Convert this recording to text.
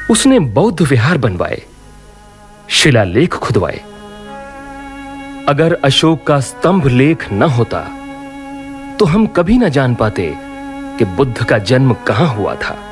उसने बौद्ध विहार बनवाए, शिलालेख खुदवाए। अगर अशोक का स्तंभ लेख न होता तो हम कभी न जान पाते कि बुद्ध का जन्म कहां हुआ था।